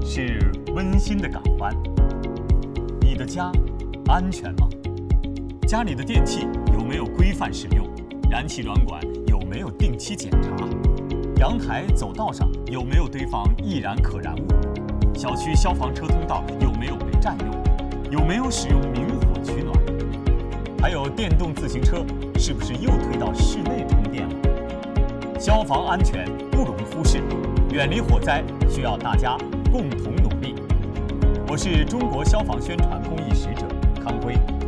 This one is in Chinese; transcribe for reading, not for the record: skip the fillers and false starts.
是温馨的港湾。你的家安全吗？家里的电器有没有规范使用？燃气软管有没有定期检查？阳台走道上有没有堆放易燃可燃物？小区消防车通道有没有被占用？有没有使用明火取暖？还有电动自行车是不是又推到室内充电了？消防安全不容忽视，远离火灾需要大家共同努力。我是中国消防宣传公益使者康辉。